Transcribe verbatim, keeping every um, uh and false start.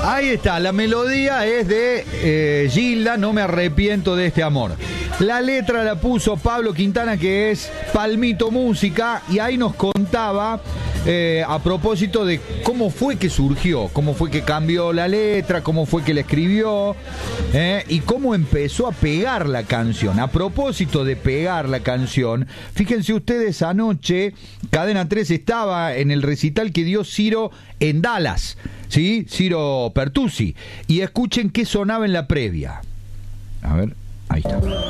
Ahí está, la melodía es de eh, Gilda, No me arrepiento de este amor. La letra la puso Pablo Quintana, que es Palmito Música, y ahí nos contaba eh, a propósito de cómo fue que surgió, cómo fue que cambió la letra, cómo fue que la escribió, eh, y cómo empezó a pegar la canción. A propósito de pegar la canción, fíjense ustedes, anoche Cadena tres estaba en el recital que dio Ciro en Dallas, ¿sí? Ciro Pertusi. Y escuchen qué sonaba en la previa. A ver, ahí está.